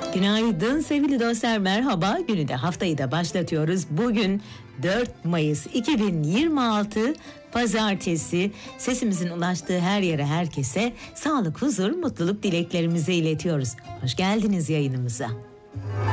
Günaydın sevgili dostlar, merhaba. Günü de haftayı da başlatıyoruz. Bugün 4 Mayıs 2026 Pazartesi. Sesimizin ulaştığı her yere, herkese sağlık, huzur, mutluluk dileklerimizi iletiyoruz. Hoş geldiniz yayınımıza.